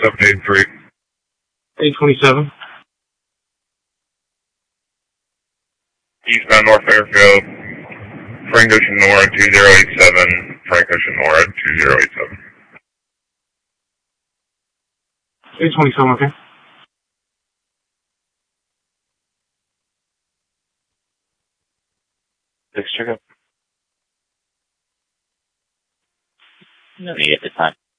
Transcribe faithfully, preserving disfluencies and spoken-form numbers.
seven eight three. eight twenty-seven. Eastbound North Fairfield, Frank Ocean Nora two zero eight seven, Frank Ocean Nora two zero eight seven. eight twenty-seven, okay. Six, check up. No need at this time.